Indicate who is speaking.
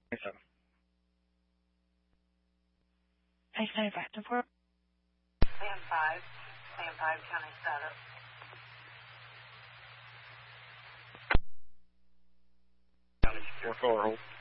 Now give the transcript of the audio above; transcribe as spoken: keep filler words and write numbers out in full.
Speaker 1: twenty-seven.
Speaker 2: Ice ninety-five to four.
Speaker 3: Stand five. Stand five, county status.
Speaker 1: County four four, hold.